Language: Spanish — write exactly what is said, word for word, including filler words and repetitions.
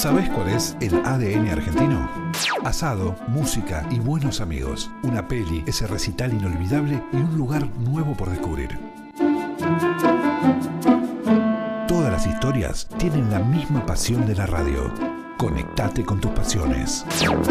¿Sabés cuál es el A D N argentino? Asado, música y buenos amigos. Una peli, ese recital inolvidable y un lugar nuevo por descubrir. Todas las historias tienen la misma pasión de la radio. Conectate con tus pasiones.